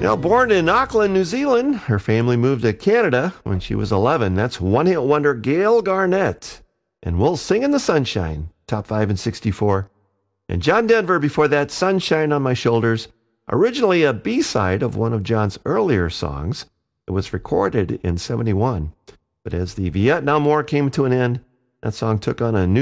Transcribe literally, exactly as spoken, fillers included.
You know, born in Auckland, New Zealand, her family moved to Canada when she was eleven. That's one-hit wonder Gail Garnett. And We'll Sing in the Sunshine, top five in sixty-four. And John Denver before that, Sunshine on My Shoulders, originally a B-side of one of John's earlier songs. It was recorded in seventy-one. But as the Vietnam War came to an end, that song took on a new